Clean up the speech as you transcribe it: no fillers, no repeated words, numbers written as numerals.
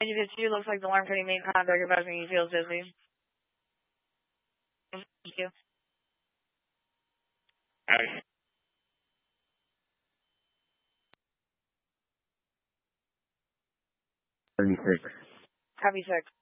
92 looks like the alarm coding main contact advising he feels dizzy. Thank you. 76. Copy 6.